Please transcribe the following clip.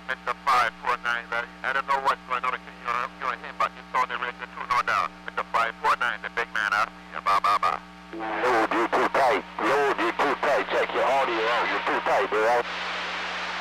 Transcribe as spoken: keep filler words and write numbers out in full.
Mister five four nine, I don't know what's going on with you or you or him, but it's on the radio too, no doubt. Mister five four nine, the big man asked me, ba ba ba. Load, you're too tight. Load, you're too tight. Check your audio out. You're too tight, bro.